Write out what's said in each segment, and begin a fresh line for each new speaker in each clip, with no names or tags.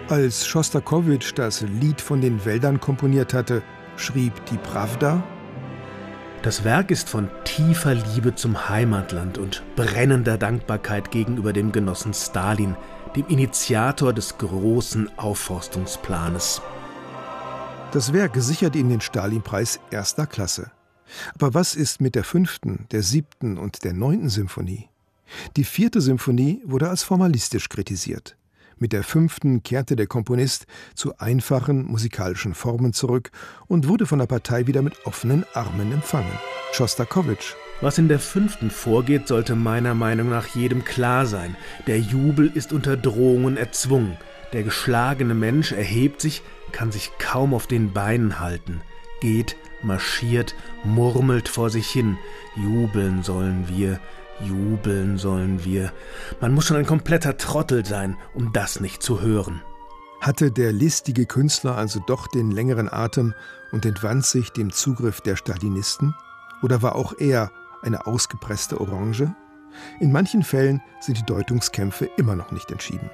Als Schostakowitsch das Lied von den Wäldern komponiert hatte, schrieb die Prawda:
Das Werk ist von tiefer Liebe zum Heimatland und brennender Dankbarkeit gegenüber dem Genossen Stalin, dem Initiator des großen Aufforstungsplanes.
Das Werk sichert ihm den Stalinpreis erster Klasse. Aber was ist mit der 5., der 7. und der 9. Symphonie? Die 4. Symphonie wurde als formalistisch kritisiert. Mit der 5. kehrte der Komponist zu einfachen musikalischen Formen zurück und wurde von der Partei wieder mit offenen Armen empfangen. Schostakowitsch:
Was in der 5. vorgeht, sollte meiner Meinung nach jedem klar sein. Der Jubel ist unter Drohungen erzwungen. Der geschlagene Mensch erhebt sich, kann sich kaum auf den Beinen halten, geht, marschiert, murmelt vor sich hin. Jubeln sollen wir. Jubeln sollen wir. Man muss schon ein kompletter Trottel sein, um das nicht zu hören.
Hatte der listige Künstler also doch den längeren Atem und entwand sich dem Zugriff der Stalinisten? Oder war auch er eine ausgepresste Orange? In manchen Fällen sind die Deutungskämpfe immer noch nicht entschieden.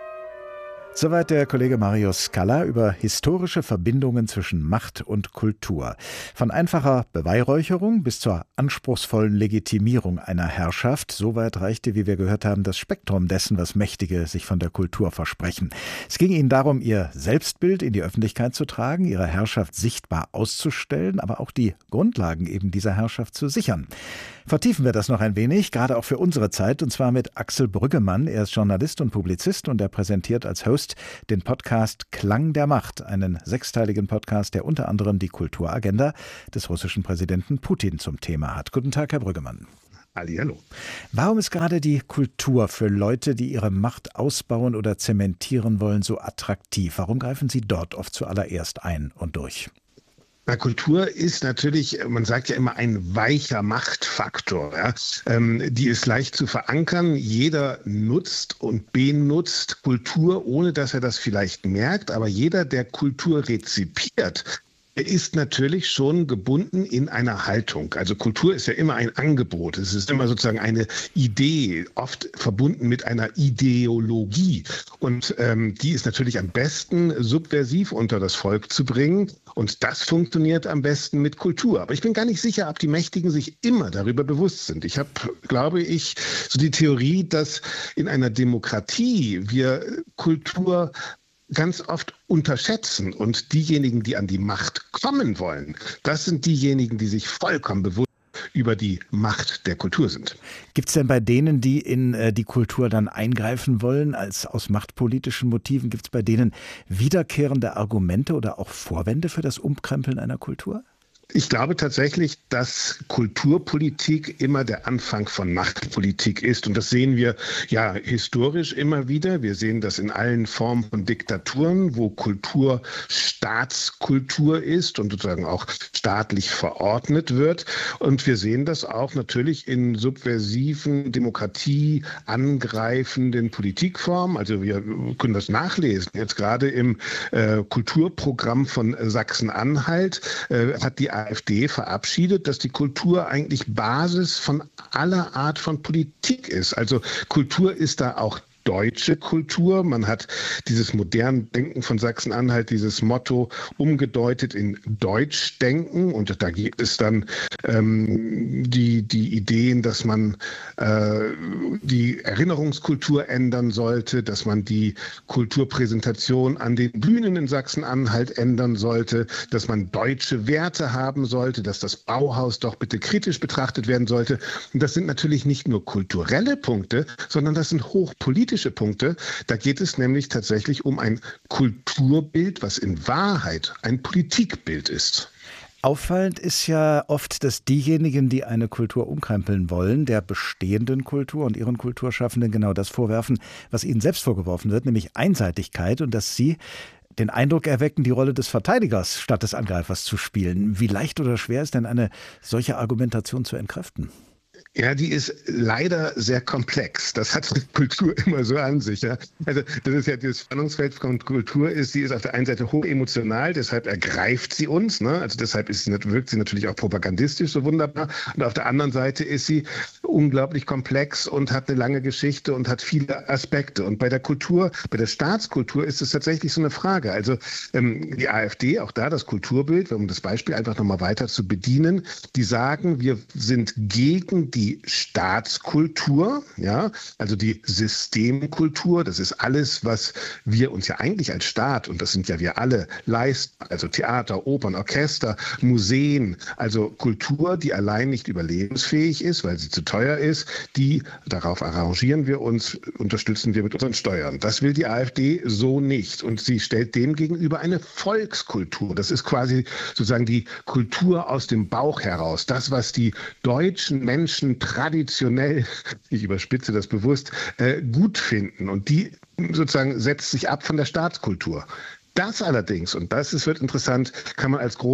Soweit der Kollege Marius Scala über historische Verbindungen zwischen Macht und Kultur. Von einfacher Beweihräucherung bis zur anspruchsvollen Legitimierung einer Herrschaft. Soweit reichte, wie wir gehört haben, das Spektrum dessen, was Mächtige sich von der Kultur versprechen. Es ging ihnen darum, ihr Selbstbild in die Öffentlichkeit zu tragen, ihre Herrschaft sichtbar auszustellen, aber auch die Grundlagen eben dieser Herrschaft zu sichern. Vertiefen wir das noch ein wenig, gerade auch für unsere Zeit, und zwar mit Axel Brüggemann. Er ist Journalist und Publizist und er präsentiert als Host den Podcast Klang der Macht, einen 6-teiligen Podcast, der unter anderem die Kulturagenda des russischen Präsidenten Putin zum Thema hat. Guten Tag, Herr Brüggemann.
Hallihallo.
Warum ist gerade die Kultur für Leute, die ihre Macht ausbauen oder zementieren wollen, so attraktiv? Warum greifen Sie dort oft zuallererst ein und durch?
Na, Kultur ist natürlich, man sagt ja immer, ein weicher Machtfaktor. Ja? Die ist leicht zu verankern. Jeder nutzt und benutzt Kultur, ohne dass er das vielleicht merkt. Aber jeder, der Kultur rezipiert, er ist natürlich schon gebunden in einer Haltung. Also Kultur ist ja immer ein Angebot. Es ist immer sozusagen eine Idee, oft verbunden mit einer Ideologie. Und die ist natürlich am besten subversiv unter das Volk zu bringen. Und das funktioniert am besten mit Kultur. Aber ich bin gar nicht sicher, ob die Mächtigen sich immer darüber bewusst sind. Ich habe, glaube ich, so die Theorie, dass in einer Demokratie wir Kultur ganz oft unterschätzen. Und diejenigen, die an die Macht kommen wollen, das sind diejenigen, die sich vollkommen bewusst über die Macht der Kultur sind.
Gibt es denn bei denen, die in die Kultur dann eingreifen wollen, als aus machtpolitischen Motiven, gibt es bei denen wiederkehrende Argumente oder auch Vorwände für das Umkrempeln einer Kultur?
Ich glaube tatsächlich, dass Kulturpolitik immer der Anfang von Machtpolitik ist. Und das sehen wir ja historisch immer wieder. Wir sehen das in allen Formen von Diktaturen, wo Kultur Staatskultur ist und sozusagen auch staatlich verordnet wird. Und wir sehen das auch natürlich in subversiven, Demokratie angreifenden Politikformen. Also wir können das nachlesen. Jetzt gerade im Kulturprogramm von Sachsen-Anhalt hat die AfD verabschiedet, dass die Kultur eigentlich Basis von aller Art von Politik ist. Also Kultur ist da auch deutsche Kultur. Man hat dieses moderne Denken von Sachsen-Anhalt, dieses Motto umgedeutet in Deutschdenken. Und da gibt es dann die Ideen, dass man die Erinnerungskultur ändern sollte, dass man die Kulturpräsentation an den Bühnen in Sachsen-Anhalt ändern sollte, dass man deutsche Werte haben sollte, dass das Bauhaus doch bitte kritisch betrachtet werden sollte. Und das sind natürlich nicht nur kulturelle Punkte, sondern das sind hochpolitische Punkte. Da geht es nämlich tatsächlich um ein Kulturbild, was in Wahrheit ein Politikbild ist.
Auffallend ist ja oft, dass diejenigen, die eine Kultur umkrempeln wollen, der bestehenden Kultur und ihren Kulturschaffenden genau das vorwerfen, was ihnen selbst vorgeworfen wird, nämlich Einseitigkeit, und dass sie den Eindruck erwecken, die Rolle des Verteidigers statt des Angreifers zu spielen. Wie leicht oder schwer ist denn eine solche Argumentation zu entkräften?
Ja, die ist leider sehr komplex. Das hat Kultur immer so an sich. Ja. Also das ist ja das Spannungsfeld von Kultur ist, sie ist auf der einen Seite hoch emotional, deshalb ergreift sie uns. Ne? Also deshalb wirkt sie natürlich auch propagandistisch so wunderbar. Und auf der anderen Seite ist sie unglaublich komplex und hat eine lange Geschichte und hat viele Aspekte. Und bei der Kultur, bei der Staatskultur ist es tatsächlich so eine Frage. Also die AfD, auch da das Kulturbild, um das Beispiel einfach nochmal weiter zu bedienen, die sagen, wir sind gegen die Staatskultur, ja, also die Systemkultur, das ist alles, was wir uns ja eigentlich als Staat, und das sind ja wir alle, leisten, also Theater, Opern, Orchester, Museen, also Kultur, die allein nicht überlebensfähig ist, weil sie zu teuer ist, darauf arrangieren wir uns, unterstützen wir mit unseren Steuern. Das will die AfD so nicht. Und sie stellt dem gegenüber eine Volkskultur. Das ist quasi sozusagen die Kultur aus dem Bauch heraus. Das, was die deutschen Menschen traditionell, ich überspitze das bewusst, gut finden. Und die sozusagen setzt sich ab von der Staatskultur. Das allerdings, und wird interessant, kann man als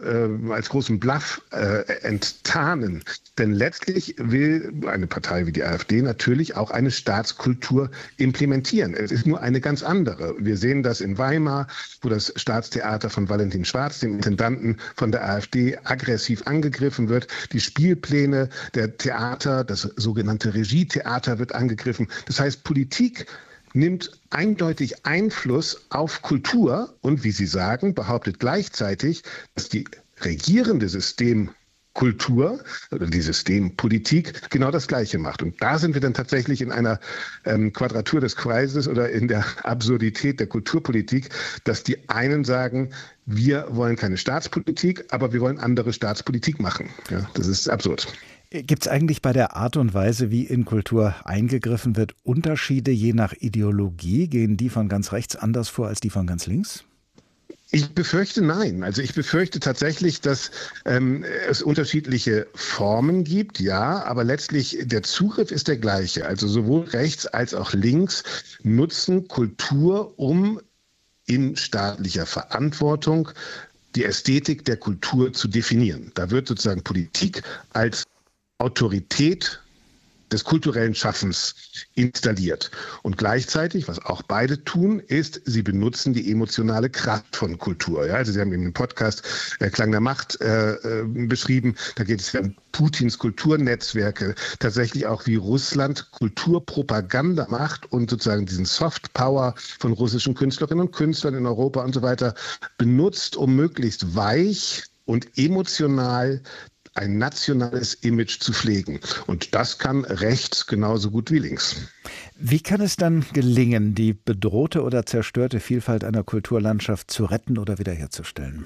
großen Bluff enttarnen. Denn letztlich will eine Partei wie die AfD natürlich auch eine Staatskultur implementieren. Es ist nur eine ganz andere. Wir sehen das in Weimar, wo das Staatstheater von Valentin Schwarz, dem Intendanten von der AfD, aggressiv angegriffen wird. Die Spielpläne der Theater, das sogenannte Regietheater wird angegriffen. Das heißt, Politik nimmt eindeutig Einfluss auf Kultur und, wie Sie sagen, behauptet gleichzeitig, dass die regierende Systemkultur oder die Systempolitik genau das Gleiche macht. Und da sind wir dann tatsächlich in einer Quadratur des Kreises oder in der Absurdität der Kulturpolitik, dass die einen sagen, wir wollen keine Staatspolitik, aber wir wollen andere Staatspolitik machen. Ja, das ist absurd.
Gibt es eigentlich bei der Art und Weise, wie in Kultur eingegriffen wird, Unterschiede je nach Ideologie? Gehen die von ganz rechts anders vor als die von ganz links?
Ich befürchte nein. Also ich befürchte tatsächlich, dass es unterschiedliche Formen gibt, ja, aber letztlich der Zugriff ist der gleiche. Also sowohl rechts als auch links nutzen Kultur, um in staatlicher Verantwortung die Ästhetik der Kultur zu definieren. Da wird sozusagen Politik als Autorität des kulturellen Schaffens installiert. Und gleichzeitig, was auch beide tun, ist, sie benutzen die emotionale Kraft von Kultur. Ja, also Sie haben eben den Podcast Klang der Macht beschrieben. Da geht es ja um Putins Kulturnetzwerke, tatsächlich auch wie Russland Kulturpropaganda macht und sozusagen diesen Soft Power von russischen Künstlerinnen und Künstlern in Europa und so weiter benutzt, um möglichst weich und emotional ein nationales Image zu pflegen. Und das kann rechts genauso gut wie links.
Wie kann es dann gelingen, die bedrohte oder zerstörte Vielfalt einer Kulturlandschaft zu retten oder wiederherzustellen?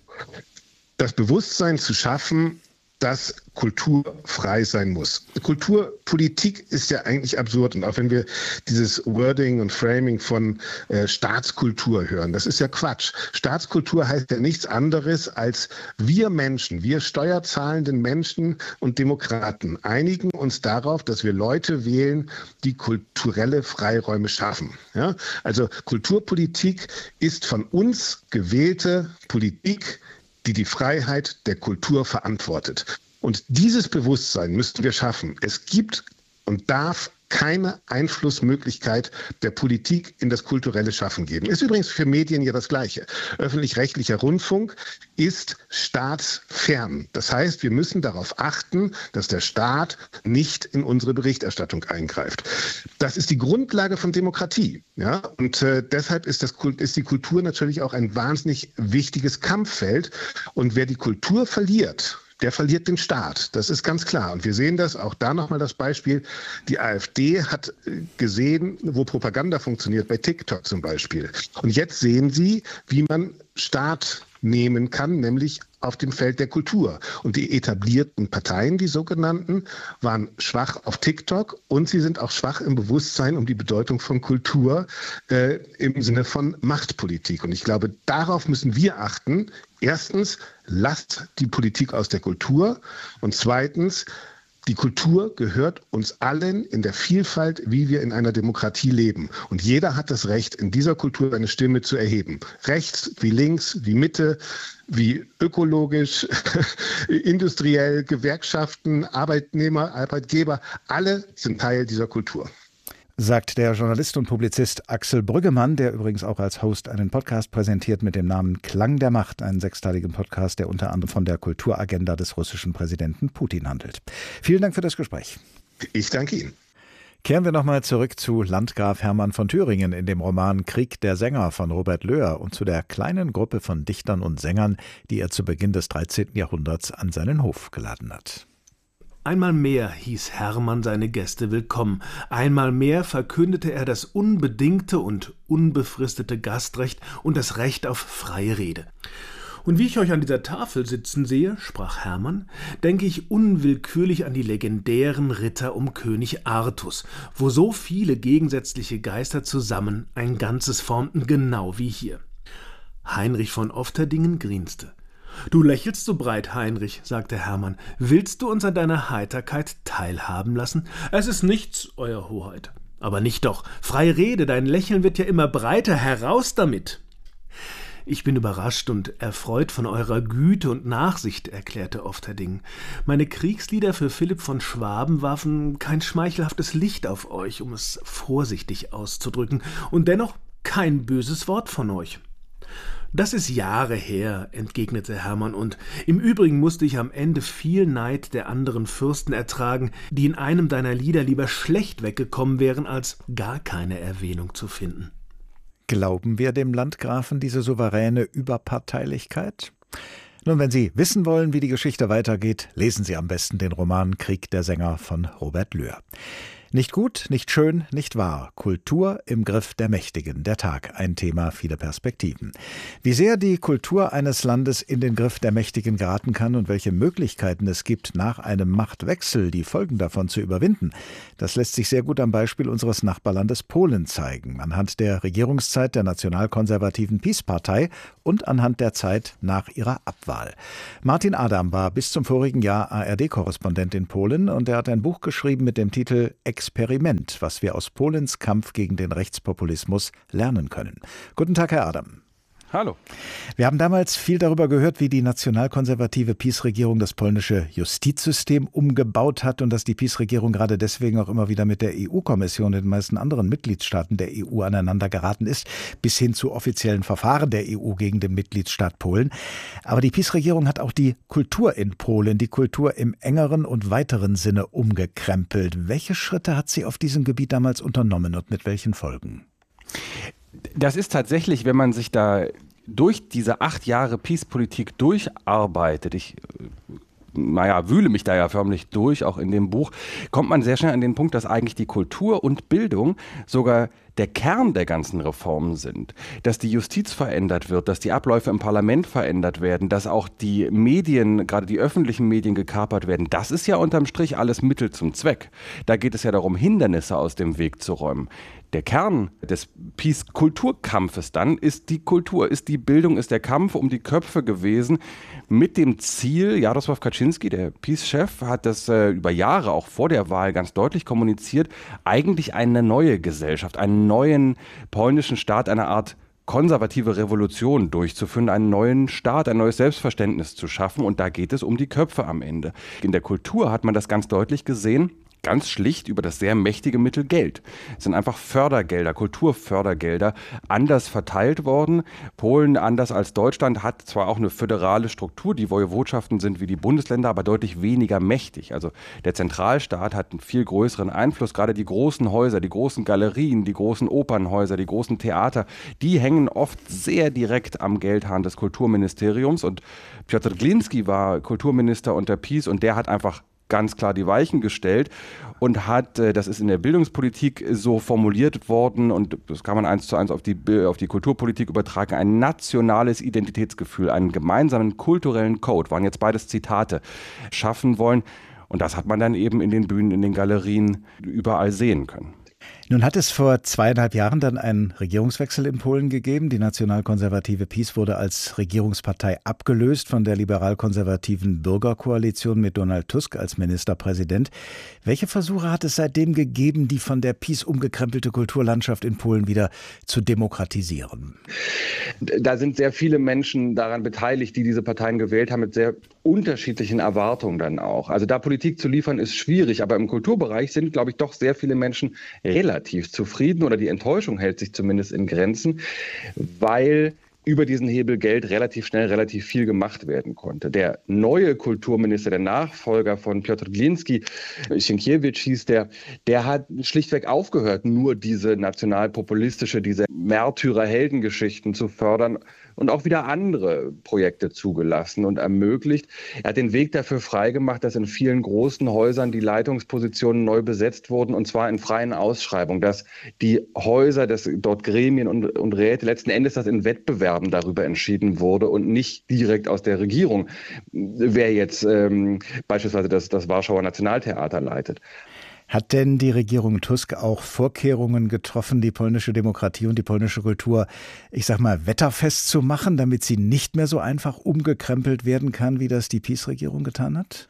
Das Bewusstsein zu schaffen, dass Kultur frei sein muss. Kulturpolitik ist ja eigentlich absurd. Und auch wenn wir dieses Wording und Framing von Staatskultur hören, das ist ja Quatsch. Staatskultur heißt ja nichts anderes als wir Menschen, wir steuerzahlenden Menschen und Demokraten einigen uns darauf, dass wir Leute wählen, die kulturelle Freiräume schaffen. Ja? Also Kulturpolitik ist von uns gewählte Politik, die die Freiheit der Kultur verantwortet. Und dieses Bewusstsein müssten wir schaffen. Es gibt und darf keine Einflussmöglichkeit der Politik in das kulturelle Schaffen geben. Ist übrigens für Medien ja das Gleiche. Öffentlich-rechtlicher Rundfunk ist staatsfern. Das heißt, wir müssen darauf achten, dass der Staat nicht in unsere Berichterstattung eingreift. Das ist die Grundlage von Demokratie. Ja? Und deshalb ist die Kultur natürlich auch ein wahnsinnig wichtiges Kampffeld. Und wer die Kultur verliert, der verliert den Staat. Das ist ganz klar. Und wir sehen das, auch da nochmal das Beispiel. Die AfD hat gesehen, wo Propaganda funktioniert, bei TikTok zum Beispiel. Und jetzt sehen sie, wie man Staat nehmen kann, nämlich auf dem Feld der Kultur. Und die etablierten Parteien, die sogenannten, waren schwach auf TikTok und sie sind auch schwach im Bewusstsein um die Bedeutung von Kultur im Sinne von Machtpolitik. Und ich glaube, darauf müssen wir achten. Erstens, lasst die Politik aus der Kultur und zweitens, Die Kultur gehört uns allen in der Vielfalt, wie wir in einer Demokratie leben. Und jeder hat das Recht, in dieser Kultur seine Stimme zu erheben. Rechts wie links, wie Mitte, wie ökologisch, industriell, Gewerkschaften, Arbeitnehmer, Arbeitgeber, alle sind Teil dieser Kultur.
Sagt der Journalist und Publizist Axel Brüggemann, der übrigens auch als Host einen Podcast präsentiert mit dem Namen Klang der Macht, einen 6-teiligen Podcast, der unter anderem von der Kulturagenda des russischen Präsidenten Putin handelt. Vielen Dank für das Gespräch.
Ich danke Ihnen.
Kehren wir nochmal zurück zu Landgraf Hermann von Thüringen in dem Roman Krieg der Sänger von Robert Löhr und zu der kleinen Gruppe von Dichtern und Sängern, die er zu Beginn des 13. Jahrhunderts an seinen Hof geladen hat.
Einmal mehr hieß Hermann seine Gäste willkommen. Einmal mehr verkündete er das unbedingte und unbefristete Gastrecht und das Recht auf freie Rede. Und wie ich euch an dieser Tafel sitzen sehe, sprach Hermann, denke ich unwillkürlich an die legendären Ritter um König Artus, wo so viele gegensätzliche Geister zusammen ein Ganzes formten, genau wie hier. Heinrich von Ofterdingen grinste. »Du lächelst so breit, Heinrich«, sagte Hermann. »Willst du uns an deiner Heiterkeit teilhaben lassen? Es ist nichts, Euer Hoheit.« »Aber nicht doch. Freie Rede, dein Lächeln wird ja immer breiter. Heraus damit!« »Ich bin überrascht und erfreut von eurer Güte und Nachsicht«, erklärte Ofterdingen. »Meine Kriegslieder für Philipp von Schwaben warfen kein schmeichelhaftes Licht auf euch, um es vorsichtig auszudrücken, und dennoch kein böses Wort von euch.« »Das ist Jahre her«, entgegnete Hermann, »und im Übrigen musste ich am Ende viel Neid der anderen Fürsten ertragen, die in einem deiner Lieder lieber schlecht weggekommen wären, als gar keine Erwähnung zu finden.«
Glauben wir dem Landgrafen diese souveräne Überparteilichkeit? Nun, wenn Sie wissen wollen, wie die Geschichte weitergeht, lesen Sie am besten den Roman Krieg der Sänger von Robert Löhr. Nicht gut, nicht schön, nicht wahr. Kultur im Griff der Mächtigen. Der Tag, ein Thema, viele Perspektiven. Wie sehr die Kultur eines Landes in den Griff der Mächtigen geraten kann und welche Möglichkeiten es gibt, nach einem Machtwechsel die Folgen davon zu überwinden, das lässt sich sehr gut am Beispiel unseres Nachbarlandes Polen zeigen. Anhand der Regierungszeit der nationalkonservativen PiS-Partei und anhand der Zeit nach ihrer Abwahl. Martin Adam war bis zum vorigen Jahr ARD-Korrespondent in Polen und er hat ein Buch geschrieben mit dem Titel Experiment, was wir aus Polens Kampf gegen den Rechtspopulismus lernen können. Guten Tag, Herr Adam.
Hallo.
Wir haben damals viel darüber gehört, wie die nationalkonservative PiS-Regierung das polnische Justizsystem umgebaut hat und dass die PiS-Regierung gerade deswegen auch immer wieder mit der EU-Kommission und den meisten anderen Mitgliedstaaten der EU aneinander geraten ist, bis hin zu offiziellen Verfahren der EU gegen den Mitgliedstaat Polen. Aber die PiS-Regierung hat auch die Kultur in Polen, die Kultur im engeren und weiteren Sinne umgekrempelt. Welche Schritte hat sie auf diesem Gebiet damals unternommen und mit welchen Folgen?
Das ist tatsächlich, wenn man sich da durch diese 8 Jahre PiS-Politik durcharbeitet, ich wühle mich da ja förmlich durch, auch in dem Buch, kommt man sehr schnell an den Punkt, dass eigentlich die Kultur und Bildung sogar der Kern der ganzen Reformen sind. Dass die Justiz verändert wird, dass die Abläufe im Parlament verändert werden, dass auch die Medien, gerade die öffentlichen Medien gekapert werden, das ist ja unterm Strich alles Mittel zum Zweck. Da geht es ja darum, Hindernisse aus dem Weg zu räumen. Der Kern des PiS-Kulturkampfes dann ist die Kultur, ist die Bildung, ist der Kampf um die Köpfe gewesen mit dem Ziel, Jarosław Kaczynski, der PiS-Chef, hat das über Jahre, auch vor der Wahl, ganz deutlich kommuniziert, eigentlich eine neue Gesellschaft, einen neuen polnischen Staat, eine Art konservative Revolution durchzuführen, einen neuen Staat, ein neues Selbstverständnis zu schaffen. Und da geht es um die Köpfe am Ende. In der Kultur hat man das ganz deutlich gesehen. Ganz schlicht über das sehr mächtige Mittel Geld. Es sind einfach Fördergelder, Kulturfördergelder, anders verteilt worden. Polen, anders als Deutschland, hat zwar auch eine föderale Struktur, die Woiwodschaften sind wie die Bundesländer, aber deutlich weniger mächtig. Also der Zentralstaat hat einen viel größeren Einfluss. Gerade die großen Häuser, die großen Galerien, die großen Opernhäuser, die großen Theater, die hängen oft sehr direkt am Geldhahn des Kulturministeriums. Und Piotr Glinski war Kulturminister unter PiS und der hat einfach ganz klar die Weichen gestellt und hat, das ist in der Bildungspolitik so formuliert worden und das kann man 1:1 auf die Kulturpolitik übertragen, ein nationales Identitätsgefühl, einen gemeinsamen kulturellen Code, waren jetzt beides Zitate, schaffen wollen und das hat man dann eben in den Bühnen, in den Galerien überall sehen können.
Nun hat es vor 2,5 Jahren dann einen Regierungswechsel in Polen gegeben. Die nationalkonservative PiS wurde als Regierungspartei abgelöst von der liberal-konservativen Bürgerkoalition mit Donald Tusk als Ministerpräsident. Welche Versuche hat es seitdem gegeben, die von der PiS umgekrempelte Kulturlandschaft in Polen wieder zu demokratisieren?
Da sind sehr viele Menschen daran beteiligt, die diese Parteien gewählt haben, mit sehr unterschiedlichen Erwartungen dann auch. Also da Politik zu liefern ist schwierig, aber im Kulturbereich sind, glaube ich, doch sehr viele Menschen relativ zufrieden oder die Enttäuschung hält sich zumindest in Grenzen, weil über diesen Hebel Geld relativ schnell relativ viel gemacht werden konnte. Der neue Kulturminister, der Nachfolger von Piotr Gliński, Sienkiewicz hieß der hat schlichtweg aufgehört, nur diese nationalpopulistische, diese Märtyrer-Heldengeschichten zu fördern und auch wieder andere Projekte zugelassen und ermöglicht. Er hat den Weg dafür freigemacht, dass in vielen großen Häusern die Leitungspositionen neu besetzt wurden, und zwar in freien Ausschreibungen, dass die Häuser, dass dort Gremien und Räte letzten Endes das in Wettbewerben darüber entschieden wurde und nicht direkt aus der Regierung, wer jetzt beispielsweise das Warschauer Nationaltheater leitet.
Hat denn die Regierung Tusk auch Vorkehrungen getroffen, die polnische Demokratie und die polnische Kultur, ich sag mal, wetterfest zu machen, damit sie nicht mehr so einfach umgekrempelt werden kann, wie das die PiS-Regierung getan hat?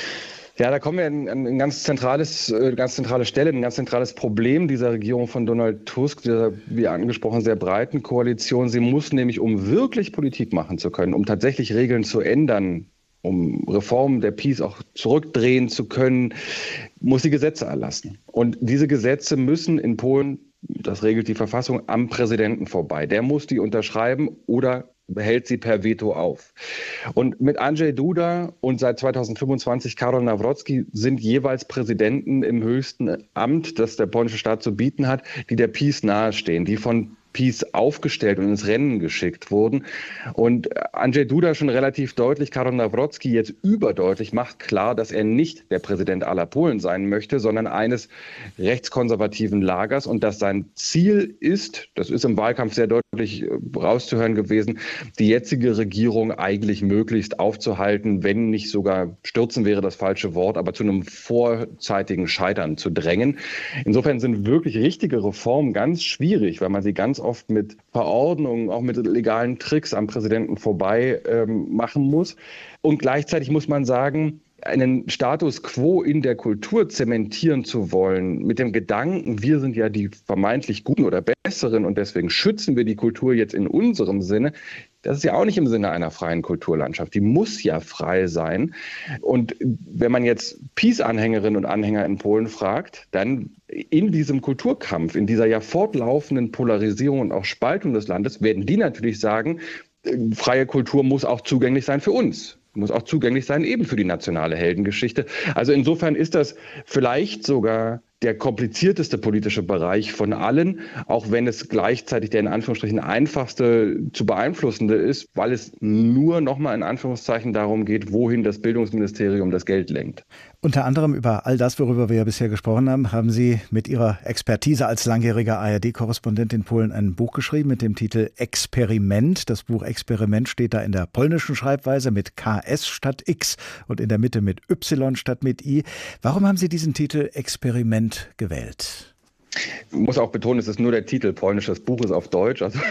Ja, da kommen wir an eine ganz zentrale Stelle, ein ganz zentrales Problem dieser Regierung von Donald Tusk, dieser, wie angesprochen, sehr breiten Koalition. Sie muss nämlich, um wirklich Politik machen zu können, um tatsächlich Regeln zu ändern, um Reformen der PiS auch zurückdrehen zu können, muss sie Gesetze erlassen. Und diese Gesetze müssen in Polen, das regelt die Verfassung, am Präsidenten vorbei. Der muss die unterschreiben oder behält sie per Veto auf. Und mit Andrzej Duda und seit 2025 Karol Nawrocki sind jeweils Präsidenten im höchsten Amt, das der polnische Staat zu bieten hat, die der PiS nahestehen, die von PiS aufgestellt und ins Rennen geschickt wurden. Und Andrzej Duda schon relativ deutlich, Karol Nawrocki jetzt überdeutlich macht klar, dass er nicht der Präsident aller Polen sein möchte, sondern eines rechtskonservativen Lagers und dass sein Ziel ist, das ist im Wahlkampf sehr deutlich rauszuhören gewesen, die jetzige Regierung eigentlich möglichst aufzuhalten, wenn nicht sogar stürzen wäre das falsche Wort, aber zu einem vorzeitigen Scheitern zu drängen. Insofern sind wirklich richtige Reformen ganz schwierig, weil man sie ganz oft mit Verordnungen, auch mit legalen Tricks am Präsidenten vorbei machen muss. Und gleichzeitig muss man sagen, einen Status quo in der Kultur zementieren zu wollen, mit dem Gedanken, wir sind ja die vermeintlich Guten oder Besseren und deswegen schützen wir die Kultur jetzt in unserem Sinne, das ist ja auch nicht im Sinne einer freien Kulturlandschaft. Die muss ja frei sein. Und wenn man jetzt PiS-Anhängerinnen und Anhänger in Polen fragt, dann in diesem Kulturkampf, in dieser ja fortlaufenden Polarisierung und auch Spaltung des Landes, werden die natürlich sagen, freie Kultur muss auch zugänglich sein für uns. Muss auch zugänglich sein eben für die nationale Heldengeschichte. Also insofern ist das vielleicht sogar der komplizierteste politische Bereich von allen, auch wenn es gleichzeitig der in Anführungsstrichen einfachste zu beeinflussende ist, weil es nur nochmal in Anführungszeichen darum geht, wohin das Bildungsministerium das Geld lenkt.
Unter anderem über all das, worüber wir ja bisher gesprochen haben, haben Sie mit Ihrer Expertise als langjähriger ARD-Korrespondent in Polen ein Buch geschrieben mit dem Titel Experiment. Das Buch Experiment steht da in der polnischen Schreibweise mit KS statt X und in der Mitte mit Y statt mit I. Warum haben Sie diesen Titel Experiment gewählt?
Ich muss auch betonen, es ist nur der Titel polnisch, das Buch ist auf Deutsch, also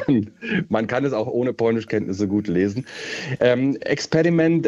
man kann es auch ohne Polnischkenntnisse gut lesen. Experiment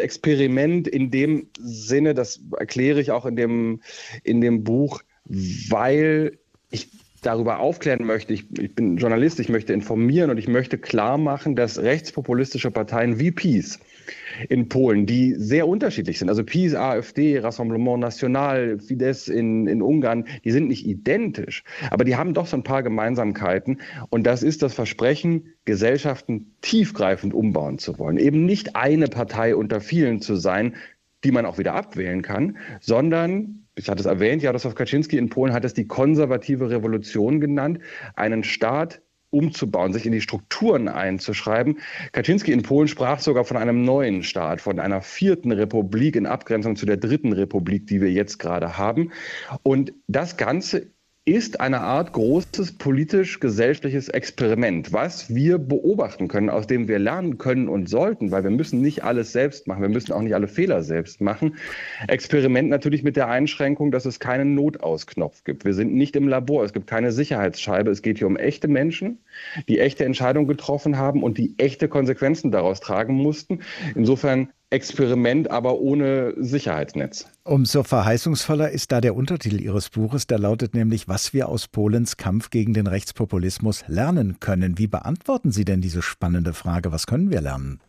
in dem Sinne, das erkläre ich auch in dem Buch, weil ich darüber aufklären möchte, ich bin Journalist, ich möchte informieren und ich möchte klar machen, dass rechtspopulistische Parteien wie PiS in Polen, die sehr unterschiedlich sind, also PiS, AfD, Rassemblement National, Fidesz in Ungarn, die sind nicht identisch, aber die haben doch so ein paar Gemeinsamkeiten und das ist das Versprechen, Gesellschaften tiefgreifend umbauen zu wollen. Eben nicht eine Partei unter vielen zu sein, die man auch wieder abwählen kann, sondern, ich hatte es erwähnt, Jarosław Kaczyński in Polen hat es die konservative Revolution genannt, einen Staat umzubauen, sich in die Strukturen einzuschreiben. Kaczyński in Polen sprach sogar von einem neuen Staat, von einer 4. Republik in Abgrenzung zu der 3. Republik, die wir jetzt gerade haben. Und das Ganze ist eine Art großes politisch-gesellschaftliches Experiment, was wir beobachten können, aus dem wir lernen können und sollten, weil wir müssen nicht alles selbst machen, wir müssen auch nicht alle Fehler selbst machen. Experiment natürlich mit der Einschränkung, dass es keinen Notausknopf gibt. Wir sind nicht im Labor, es gibt keine Sicherheitsscheibe, es geht hier um echte Menschen, die echte Entscheidungen getroffen haben und die echte Konsequenzen daraus tragen mussten. Insofern Experiment, aber ohne Sicherheitsnetz.
Umso verheißungsvoller ist da der Untertitel Ihres Buches, der lautet nämlich, was wir aus Polens Kampf gegen den Rechtspopulismus lernen können. Wie beantworten Sie denn diese spannende Frage? Was können wir lernen?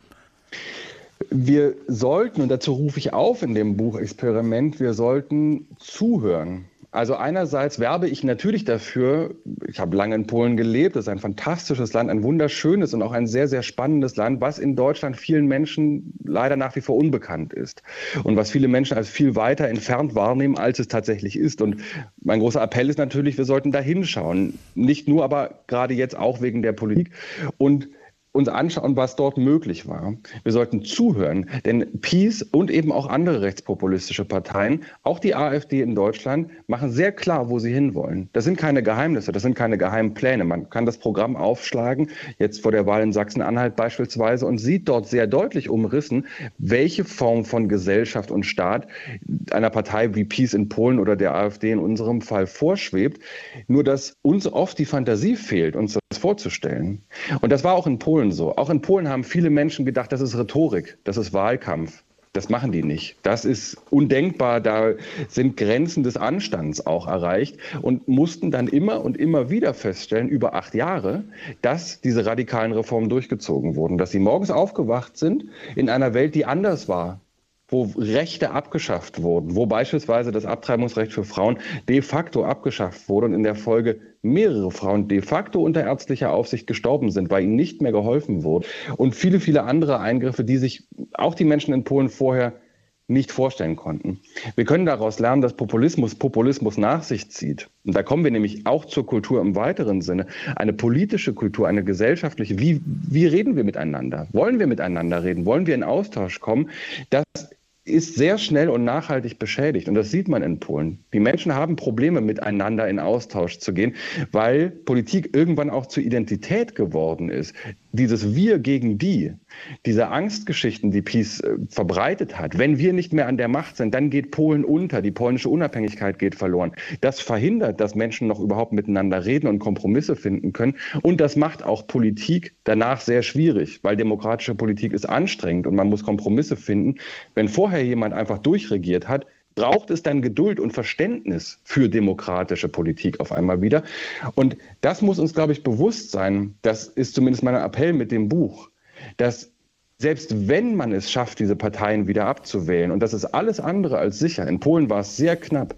Wir sollten, und dazu rufe ich auf in dem Buch Experiment, wir sollten zuhören. Also einerseits werbe ich natürlich dafür, ich habe lange in Polen gelebt, das ist ein fantastisches Land, ein wunderschönes und auch ein sehr, sehr spannendes Land, was in Deutschland vielen Menschen leider nach wie vor unbekannt ist und was viele Menschen als viel weiter entfernt wahrnehmen, als es tatsächlich ist. Und mein großer Appell ist natürlich, wir sollten da hinschauen, nicht nur, aber gerade jetzt auch wegen der Politik und uns anschauen, was dort möglich war. Wir sollten zuhören, denn PiS und eben auch andere rechtspopulistische Parteien, auch die AfD in Deutschland, machen sehr klar, wo sie hinwollen. Das sind keine Geheimnisse, das sind keine geheimen Pläne. Man kann das Programm aufschlagen, jetzt vor der Wahl in Sachsen-Anhalt beispielsweise, und sieht dort sehr deutlich umrissen, welche Form von Gesellschaft und Staat einer Partei wie PiS in Polen oder der AfD in unserem Fall vorschwebt. Nur, dass uns oft die Fantasie fehlt, uns das vorzustellen. Und das war auch in Polen so. Auch in Polen haben viele Menschen gedacht, das ist Rhetorik, das ist Wahlkampf. Das machen die nicht. Das ist undenkbar. Da sind Grenzen des Anstands auch erreicht und mussten dann immer und immer wieder feststellen, über 8 Jahre, dass diese radikalen Reformen durchgezogen wurden, dass sie morgens aufgewacht sind in einer Welt, die anders war, wo Rechte abgeschafft wurden, wo beispielsweise das Abtreibungsrecht für Frauen de facto abgeschafft wurde und in der Folge mehrere Frauen de facto unter ärztlicher Aufsicht gestorben sind, weil ihnen nicht mehr geholfen wurde. Und viele, viele andere Eingriffe, die sich auch die Menschen in Polen vorher nicht vorstellen konnten. Wir können daraus lernen, dass Populismus nach sich zieht. Und da kommen wir nämlich auch zur Kultur im weiteren Sinne. Eine politische Kultur, eine gesellschaftliche. Wie reden wir miteinander? Wollen wir miteinander reden? Wollen wir in Austausch kommen? Das ist sehr schnell und nachhaltig beschädigt. Und das sieht man in Polen. Die Menschen haben Probleme, miteinander in Austausch zu gehen, weil Politik irgendwann auch zur Identität geworden ist. Dieses Wir gegen die, diese Angstgeschichten, die PiS verbreitet hat. Wenn wir nicht mehr an der Macht sind, dann geht Polen unter, die polnische Unabhängigkeit geht verloren. Das verhindert, dass Menschen noch überhaupt miteinander reden und Kompromisse finden können. Und das macht auch Politik danach sehr schwierig, weil demokratische Politik ist anstrengend und man muss Kompromisse finden. Wenn vorher jemand einfach durchregiert hat, braucht es dann Geduld und Verständnis für demokratische Politik auf einmal wieder. Und das muss uns, glaube ich, bewusst sein. Das ist zumindest mein Appell mit dem Buch, dass selbst wenn man es schafft, diese Parteien wieder abzuwählen, und das ist alles andere als sicher, in Polen war es sehr knapp,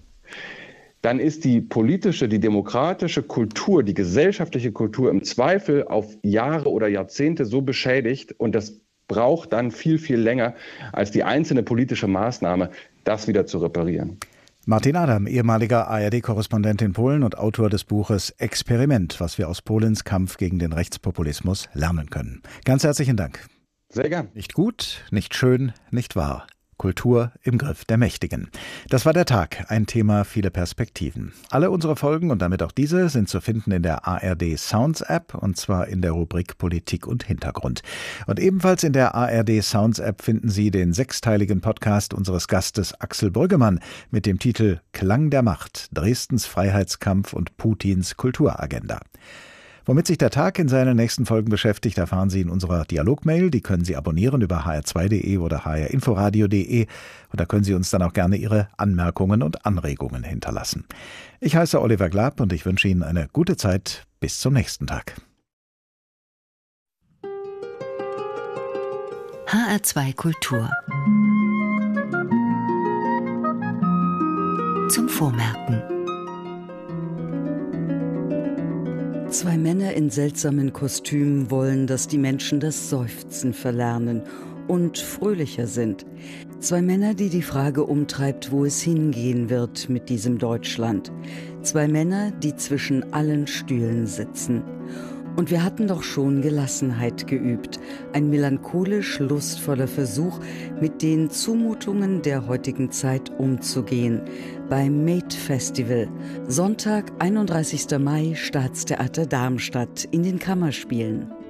dann ist die politische, die demokratische Kultur, die gesellschaftliche Kultur im Zweifel auf Jahre oder Jahrzehnte so beschädigt, und das braucht dann viel, viel länger als die einzelne politische Maßnahme, das wieder zu reparieren.
Martin Adam, ehemaliger ARD-Korrespondent in Polen und Autor des Buches Experiment, was wir aus Polens Kampf gegen den Rechtspopulismus lernen können. Ganz herzlichen Dank.
Sehr gern.
Nicht gut, nicht schön, nicht wahr. Kultur im Griff der Mächtigen. Das war der Tag, ein Thema, viele Perspektiven. Alle unsere Folgen und damit auch diese sind zu finden in der ARD Sounds App, und zwar in der Rubrik Politik und Hintergrund. Und ebenfalls in der ARD Sounds App finden Sie den 6-teiligen Podcast unseres Gastes Axel Brüggemann mit dem Titel Klang der Macht, Dresdens Freiheitskampf und Putins Kulturagenda. Womit sich der Tag in seinen nächsten Folgen beschäftigt, erfahren Sie in unserer Dialogmail. Die können Sie abonnieren über hr2.de oder hrinforadio.de. Und da können Sie uns dann auch gerne Ihre Anmerkungen und Anregungen hinterlassen. Ich heiße Oliver Glab und ich wünsche Ihnen eine gute Zeit. Bis zum nächsten Tag.
HR2 Kultur. Zum Vormerken.
2 Männer in seltsamen Kostümen wollen, dass die Menschen das Seufzen verlernen und fröhlicher sind. 2 Männer, die die Frage umtreibt, wo es hingehen wird mit diesem Deutschland. 2 Männer, die zwischen allen Stühlen sitzen. Und wir hatten doch schon Gelassenheit geübt. Ein melancholisch lustvoller Versuch, mit den Zumutungen der heutigen Zeit umzugehen. Beim Made Festival. Sonntag, 31. Mai, Staatstheater Darmstadt in den Kammerspielen.